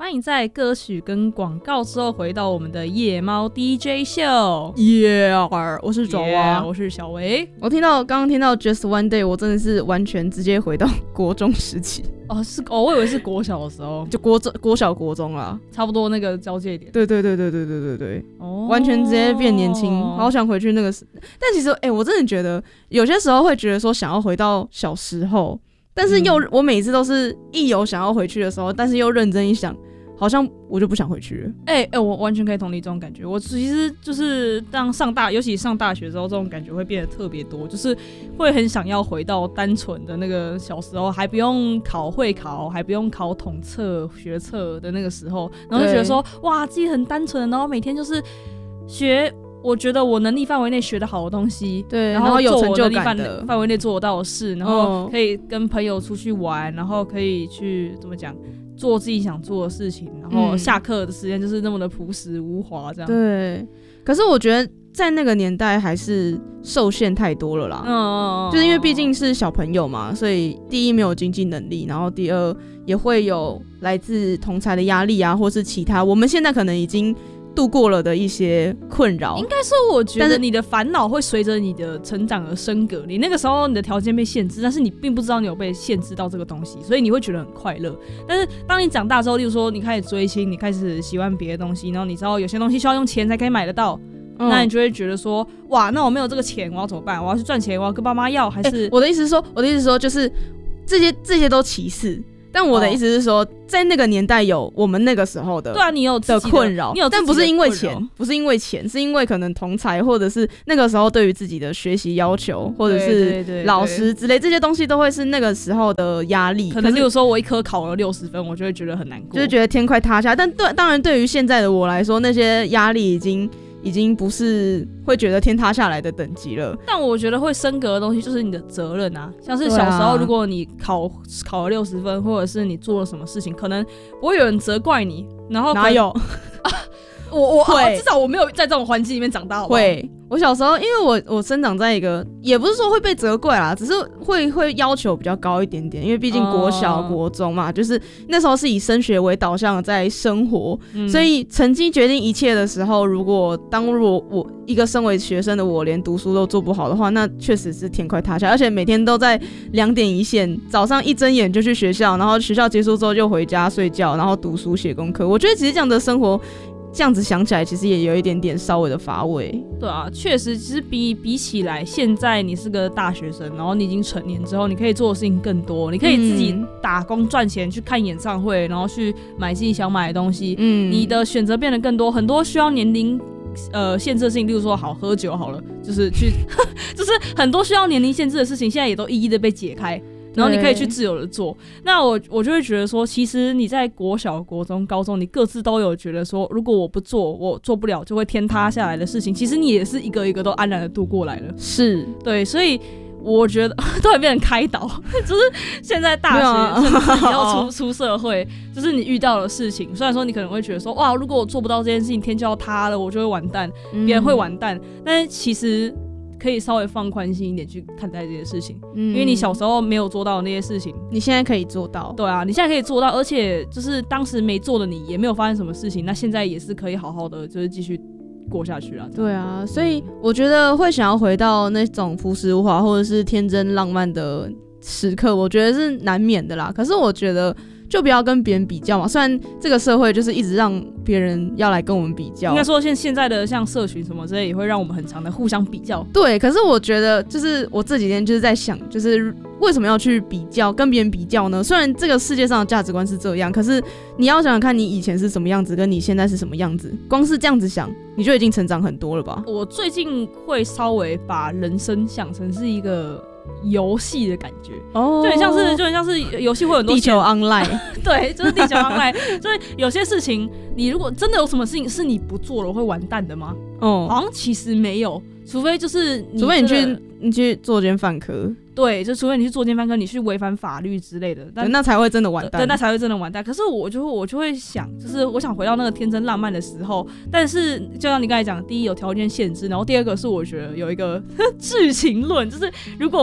欢迎在歌曲跟广告之后回到我们的夜猫 DJ 秀。 我是爪哇， 我是小维。 我刚刚听到 Just One Day， 我真的是完全直接回到国中时期。 我以为是国小的时候， 就国小国中啦， 差不多那个交界点。 对，完全直接变年轻，好想回去那个时。但其实我真的觉得有些时候会觉得说想要回到小时候，但是我每次都是一有想要回去的时候，但是又认真一想，好像我就不想回去了。 我完全可以同理这种感觉。我其实就是尤其上大学之后，这种感觉会变得特别多，就是会很想要回到单纯的那个小时候，还不用考会考，还不用考统测学测的那个时候，然后就觉得说哇，自己很单纯，然后每天就是学我觉得我能力范围内学的好的东西， 对， 然后有成就感的范围内做得到的事，然后可以跟朋友出去玩，然后可以去怎么讲，做自己想做的事情，然后下课的时间就是那么的朴实无华，这样。 对，可是我觉得在那个年代还是受限太多了啦。就是因为毕竟是小朋友嘛，所以第一没有经济能力，然后第二也会有来自同侪的压力啊，或是其他我们现在可能已经度过了的一些困扰。 应该说我觉得你的烦恼会随着你的成长而升格，你那个时候你的条件被限制，但是你并不知道你有被限制到这个东西，所以你会觉得很快乐。但是当你长大之后，例如说你开始追星，你开始喜欢别的东西，然后你知道有些东西需要用钱才可以买得到，那你就会觉得说哇，那我没有这个钱我要怎么办？我要去赚钱，我要跟爸妈要，还是我的意思是说就是这些都其次，但我的意思是说，在那个年代有我们那个时候的对啊，你有的困扰，但不是因为钱，是因为可能同侪或者是那个时候对于自己的学习要求，或者是老师之类这些东西都会是那个时候的压力。 可能例如说我一科考了60分，我就会觉得很难过， 就是觉得天快塌下。但当然对于现在的我来说，那些压力已经不是会觉得天塌下来的等级了。 但我觉得会升格的东西就是你的责任啊，像是小时候如果你考了60分，或者是你做了什么事情，可能不会有人责怪你，然后哪有我至少我没有在这种环境里面长大，好不好？ 会，我小时候因为我生长在一个，也不是说会被责怪啦，只是会要求比较高一点点，因为毕竟国小国中嘛，就是那时候是以升学为导向在生活，所以成绩决定一切的时候，如果我一个身为学生的我连读书都做不好的话，那确实是天快塌下，而且每天都在2点一线，早上一睁眼就去学校，然后学校结束之后就回家睡觉，然后读书写功课。我觉得其实这样的生活，这样子想起来其实也有一点点稍微的乏味。 对啊，确实其实比起来，现在你是个大学生，然后你已经成年之后，你可以做的事情更多，你可以自己打工赚钱去看演唱会，然后去买自己想买的东西，你的选择变得更多，很多需要年龄限制的事情，例如说喝酒好了，就是就是很多需要年龄限制的事情，现在也都一一的被解开，然后你可以去自由的做。那我就会觉得说，其实你在国小、国中、高中，你各自都有觉得说，如果我做不了，就会天塌下来的事情，其实你也是一个一个都安然的度过来了。 是， 对，所以我觉得都会变成开导，就是现在大学甚至你要出社会，就是你遇到的事情，虽然说你可能会觉得说，哇，如果我做不到这件事情，天就要塌了，我就会完蛋，别人会完蛋，但是其实可以稍微放宽心一点去看待这些事情，因为你小时候没有做到的那些事情， 你现在可以做到。 对啊，你现在可以做到，而且就是当时没做的你也没有发生什么事情，那现在也是可以好好的就是继续过下去啦。 对啊，所以我觉得会想要回到那种朴实无华或者是天真浪漫的时刻，我觉得是难免的啦。可是我觉得就不要跟别人比较嘛，虽然这个社会就是一直让别人要来跟我们比较， 应该说现在的像社群什么之类也会让我们很常的互相比较。 对，可是我觉得就是我这几天就是在想，就是为什么要去比较，跟别人比较呢？虽然这个世界上的价值观是这样，可是你要想想看，你以前是什么样子，跟你现在是什么样子，光是这样子想，你就已经成长很多了吧？ 我最近会稍微把人生想成是一个游戏的感觉，就很像是游戏会有很多地球 online 对，就是地球 online 就是有些事情你如果真的有什么事情是你不做了会完蛋的吗？好像其实没有，除非你去作奸犯科，对，就除非你去作奸犯科，你去违反法律之类的， 那才会真的完蛋。 对，那才会真的完蛋。可是我就会想，就是我想回到那个天真浪漫的时候，但是就像你刚才讲，第一有条件限制，然后第二个是我觉得有一个剧情论，就是如果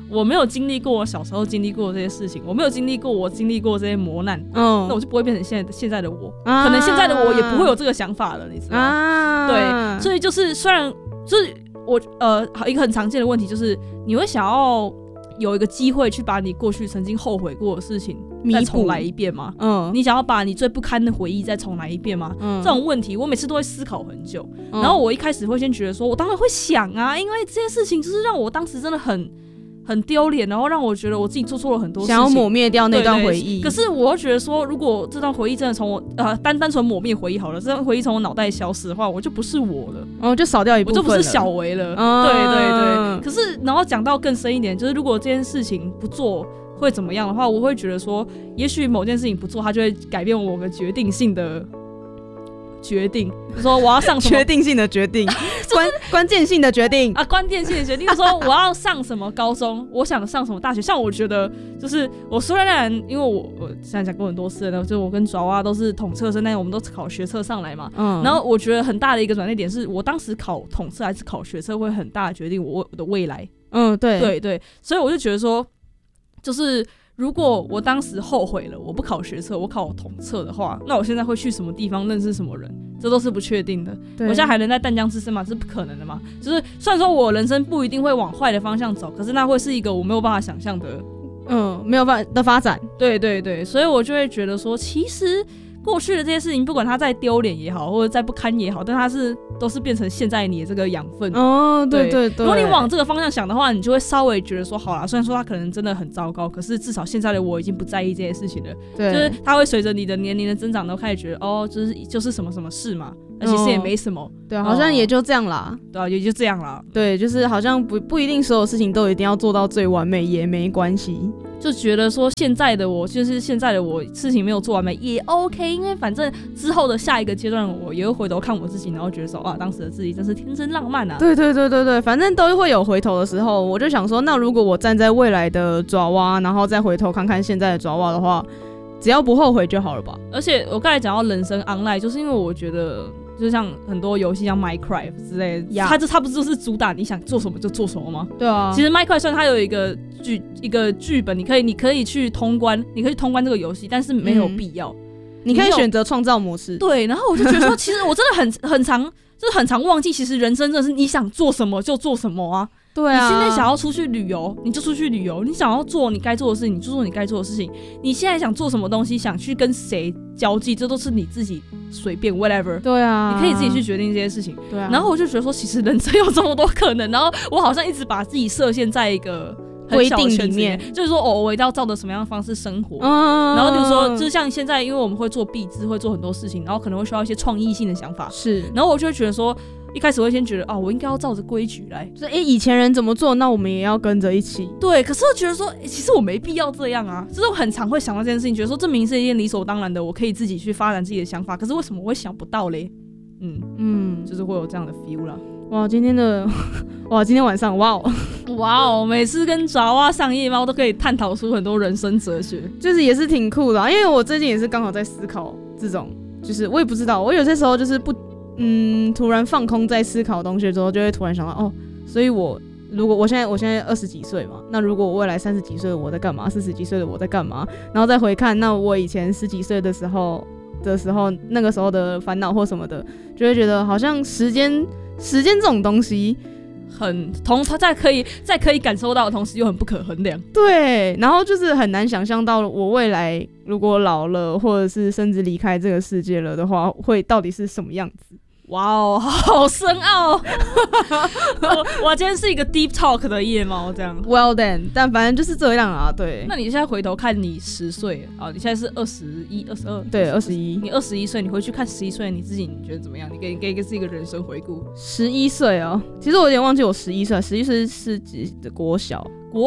我没有经历过我小时候经历过这些事情，我没有经历过我经历过这些磨难，那我就不会变成现在的我，可能现在的我也不会有这个想法了，你知道吗？对，所以就是虽然就是我一个很常见的问题就是你会想要有一个机会去把你过去曾经后悔过的事情再重来一遍吗？你想要把你最不堪的回忆再重来一遍吗？这种问题我每次都会思考很久，然后我一开始会先觉得说我当然会想啊，因为这些事情就是让我当时真的很丢脸，然后让我觉得我自己做错了很多事情， 想要抹灭掉那段回忆。 可是我又觉得说，如果这段回忆真的从我单纯抹灭回忆好了，这段回忆从我脑袋消失的话，我就不是我了， 就少掉一部分了， 我就不是小维了。对。可是然后讲到更深一点，就是如果这件事情不做会怎么样的话，我会觉得说，也许某件事情不做，它就会改变我个决定性的决定，说我要上什么决定性的决定，关键性的决定啊，关键性的决定，说我要上什么高中，我想上什么大学。像我觉得，就是我虽然因为我现在讲过很多次了，就是我跟爪哇都是统测生，但是我们都考学测上来嘛。然后我觉得很大的一个转捩点是我当时考统测还是考学测会很大的决定我的未来。对，所以我就觉得说，就是如果我当时后悔了，我不考学测，我考统测的话，那我现在会去什么地方，认识什么人，这都是不确定的。我现在还能在淡江之声嘛，这是不可能的嘛。就是虽然说我人生不一定会往坏的方向走，可是那会是一个我没有办法想象的， 没有办法的发展。对， 所以我就会觉得说，其实过去的这些事情，不管它再丢脸也好，或者再不堪也好，但它都是变成现在你的这个养分。 对。 如果你往这个方向想的话，你就会稍微觉得说，好啦，虽然说它可能真的很糟糕，可是至少现在的我已经不在意这些事情了。对，就是它会随着你的年龄的增长，都开始觉得就是什么什么事嘛，那其实也没什么。对， 好像也就这样啦。 对啊，也就这样啦。 对，就是好像不一定所有事情都一定要做到最完美，也没关系。 就觉得说现在的我事情没有做完美也 OK， 因为反正之后的下一个阶段我也会回头看我自己，然后觉得说当时的自己真是天真浪漫啊。 对，反正都会有回头的时候。我就想说，那如果我站在未来的爪哇，然后再回头看看现在的爪哇的话，只要不后悔就好了吧。 而且我刚才讲到人生 online， 就是因为我觉得就像很多游戏像 Minecraft 之类的，它不是就是主打你想做什么就做什么吗？对啊。其实 Minecraft 虽然它有一个剧本，你可以去通关，这个游戏，但是没有必要。 你可以选择创造模式。 对，然后我就觉得说，其实我真的很常忘记，其实人生真的是你想做什么就做什么啊。对啊，你现在想要出去旅游，你就出去旅游；你想要做你该做的事情，你就做你该做的事情。你现在想做什么东西，想去跟谁交际，这都是你自己随便 whatever。对啊，你可以自己去决定这些事情。对啊，然后我就觉得说，其实人生有这么多可能，然后我好像一直把自己设限在一个规定里面，就是说我一定要照着什么样的方式生活。然后比如说，就像现在，因为我们会做壁纸，会做很多事情，然后可能会需要一些创意性的想法。是，然后我就会觉得说，一开始我会先觉得我应该要照着规矩来， 就是以前人怎么做，那我们也要跟着一起。 对，可是我觉得说，其实我没必要这样啊。就是我很常会想到这件事情，觉得说这明明是一件理所当然的，我可以自己去发展自己的想法，可是为什么我会想不到嘞？就是会有这样的 feel 啦。 今天晚上每次跟爪哇上夜猫都可以探讨出很多人生哲学， 就是也是挺酷的因为我最近也是刚好在思考这种，就是我也不知道，我有些时候就是突然放空在思考东西之后，就会突然想到所以如果我现在20几岁嘛，那如果我未来30几岁的我在干嘛，40几岁的我在干嘛，然后再回看那我以前10几岁的时候那个时候的烦恼或什么的，就会觉得好像时间这种东西它在可以感受到的同时又很不可衡量。对， 然后就是很难想象到我未来如果老了，或者是甚至离开这个世界了的话，会到底是什么样子。 好深奥我今天是一个 deep talk 的夜猫这样。 Well then， 但反正就是这样啊。对， 那你现在回头看你10岁你现在是21、22？ 对，21。 你21岁，你回去看11岁的你自己，你觉得怎么样？你给一个是一个人生回顾。 11岁其实我有点忘记我11岁，11岁是几的国小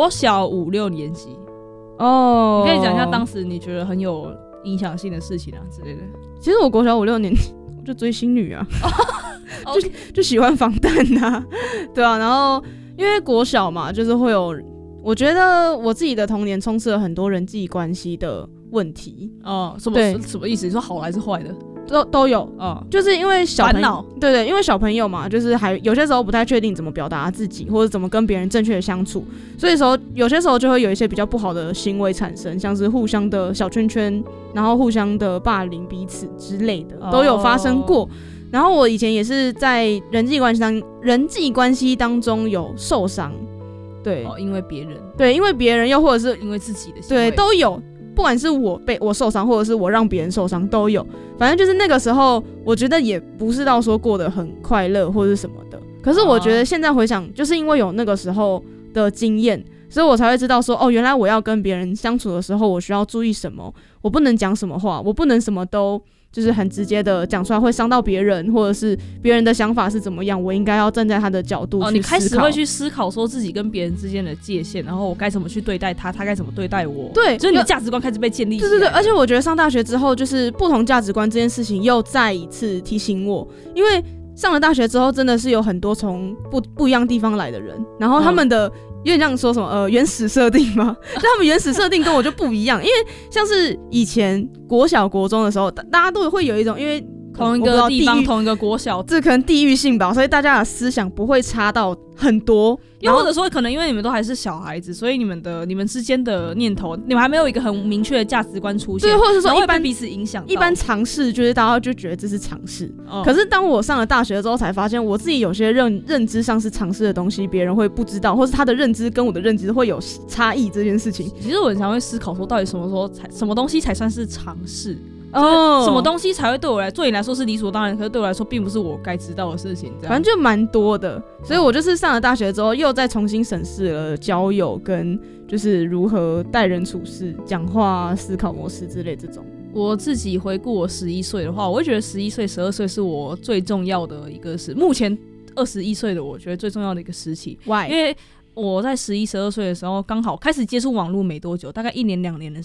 5、6年级。你可以讲一下当时你觉得很有影响性的事情之类的。 其实我国小5、6年级就追星女就喜欢防弹对啊，然后因为国小嘛，就是会有，我觉得我自己的童年充斥了很多人际关系的问题。 什么意思？你说好还是坏的？ 都有，就是因为小朋友，对，因为小朋友嘛，就是还有些时候不太确定怎么表达自己，或者怎么跟别人正确的相处，所以有些时候就会有一些比较不好的行为产生，像是互相的小圈圈，然后互相的霸凌彼此之类的，都有发生过。然后我以前也是在人际关系当中有受伤，对， 因为别人， 对，因为别人又或者是因为自己的行为， 对，都有。不管是我受伤，或者是我让别人受伤，都有。反正就是那个时候，我觉得也不是到说过得很快乐或者什么的。可是我觉得现在回想，就是因为有那个时候的经验，所以我才会知道说，原来我要跟别人相处的时候，我需要注意什么，我不能讲什么话，我不能什么都就是很直接的讲出来，会伤到别人，或者是别人的想法是怎么样，我应该要站在他的角度去思考。 你开始会去思考说自己跟别人之间的界限，然后我该怎么去对待他，他该怎么对待我。 对， 就是你的价值观开始被建立起来。 对，而且我觉得上大学之后，就是不同价值观这件事情又再一次提醒我，因为上了大学之后，真的是有很多从不一样地方来的人，然后他们的有点像说什么原始设定吗？就他们原始设定跟我就不一样，因为像是以前国小国中的时候，大家都会有一种因为同一个地方同一个国小， 这可能地域性吧，所以大家的思想不会差到很多。 又或者说，可能因为你们都还是小孩子，所以你们之间的念头，你们还没有一个很明确的价值观出现， 对，或者说一般彼此影响。 一般常识就是大家就觉得这是常识，可是当我上了大学之后，才发现我自己有些认知上是常识的东西，别人会不知道，或是他的认知跟我的认知会有差异这件事情。 其实我很常会思考说，到底什么东西才算是常识？什么东西才会对你来说是理所当然，可是对我来说并不是我该知道的事情。 反正就蛮多的，所以我就是上了大学之后，又再重新审视了交友跟就是如何待人处事、讲话、思考模式之类这种。 我自己回顾我11岁的话，我会觉得11岁、12岁是我最重要的一个目前21岁的我觉得最重要的一个时期。 Why？ 因为我在11、12岁的时候刚好开始接触网络没多久，大概1年2年的